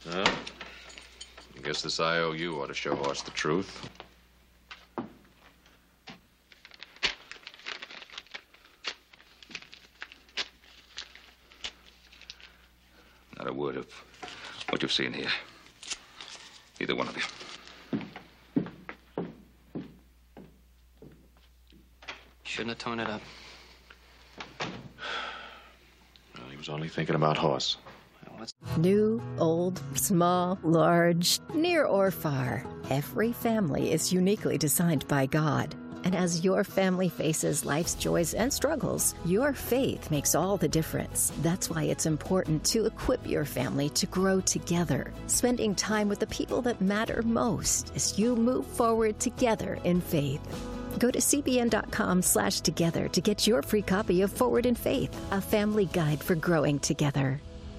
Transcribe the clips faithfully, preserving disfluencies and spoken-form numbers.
Well, I guess this I O U ought to show Horst the truth. Not a word of what you've seen here. Either one of you. Shouldn't have torn it up. Well, he was only thinking about Horst. New, old, small, large, near or far, every family is uniquely designed by God. And as your family faces life's joys and struggles, your faith makes all the difference. That's why it's important to equip your family to grow together, spending time with the people that matter most as you move forward together in faith. Go to cbn.com slash together to get your free copy of Forward in Faith, a family guide for growing together.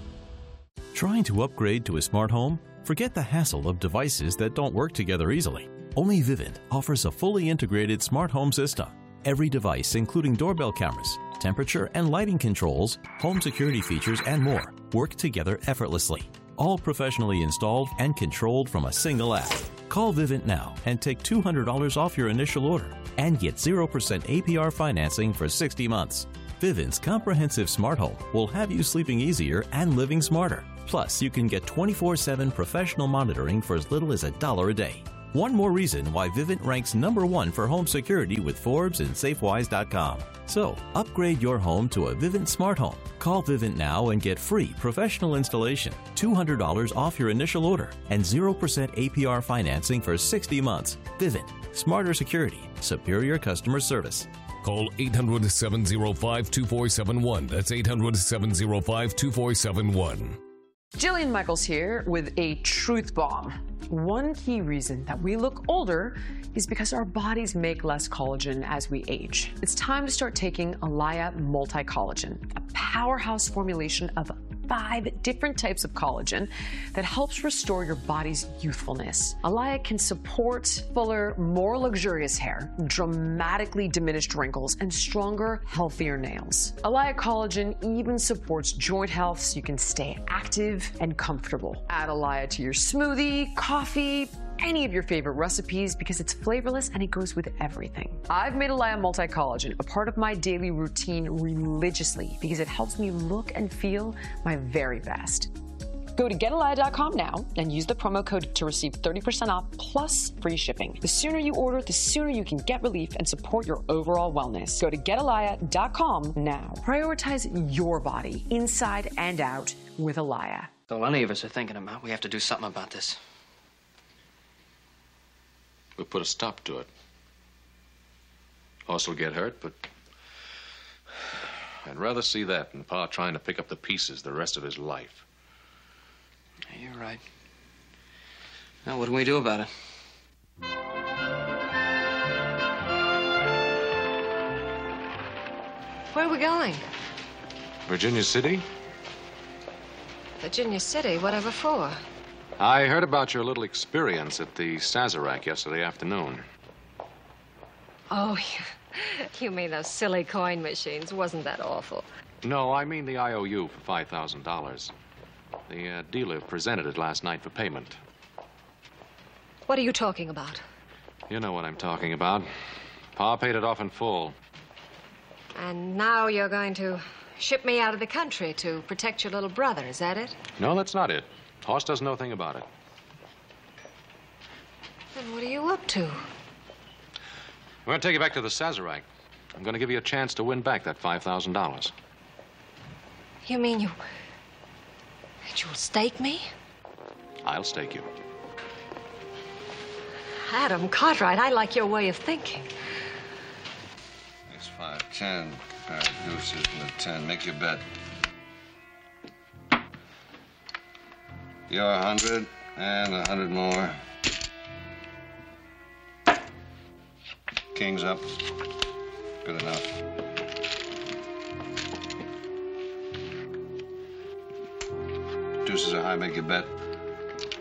Trying to upgrade to a smart home? Forget the hassle of devices that don't work together easily. Only Vivint offers a fully integrated smart home system. Every device, including doorbell cameras, temperature and lighting controls, home security features, and more, work together effortlessly. All professionally installed and controlled from a single app. Call Vivint now and take two hundred dollars off your initial order and get zero percent A P R financing for sixty months. Vivint's comprehensive smart home will have you sleeping easier and living smarter. Plus, you can get twenty-four seven professional monitoring for as little as a dollar a day. One more reason why Vivint ranks number one for home security with Forbes and Safewise dot com. So, upgrade your home to a Vivint smart home. Call Vivint now and get free professional installation, two hundred dollars off your initial order, and zero percent A P R financing for sixty months. Vivint. Smarter security. Superior customer service. Call eight hundred, seven oh five, two four seven one. That's eight hundred, seven oh five, two four seven one. Jillian Michaels here with a truth bomb. One key reason that we look older is because our bodies make less collagen as we age. It's time to start taking Alaya Multi-Collagen, a powerhouse formulation of five different types of collagen that helps restore your body's youthfulness. Alaya can support fuller, more luxurious hair, dramatically diminished wrinkles, and stronger, healthier nails. Alaya Collagen even supports joint health so you can stay active and comfortable. Add Alaya to your smoothie, coffee, any of your favorite recipes because it's flavorless and it goes with everything. I've made Alaya Multi-Collagen a part of my daily routine religiously because it helps me look and feel my very best. Go to get alaya dot com now and use the promo code to receive thirty percent off plus free shipping. The sooner you order, the sooner you can get relief and support your overall wellness. Go to get alaya dot com now. Prioritize your body inside and out with Alaya. All any of us are thinking about, we have to do something about this. We'll put a stop to it. Horst will get hurt, but I'd rather see that than Pa trying to pick up the pieces the rest of his life. You're right. Now, what do we do about it? Where are we going? Virginia City? Virginia City? Whatever for? I heard about your little experience at the Sazerac yesterday afternoon. Oh, you, you mean those silly coin machines? Wasn't that awful? No, I mean the I O U for five thousand dollars. The uh, dealer presented it last night for payment. What are you talking about? You know what I'm talking about. Pa paid it off in full. And now you're going to ship me out of the country to protect your little brother, is that it? No, that's not it. Horst doesn't know a thing about it. Then what are you up to? I'm going to take you back to the Sazerac. I'm going to give you a chance to win back that five thousand dollars. You mean you... that you'll stake me? I'll stake you. Adam Cartwright, I like your way of thinking. It's five, ten, pair of deuces and a ten. Make your bet. You're a hundred, and a hundred more. King's up. Good enough. Deuces are high, make your bet.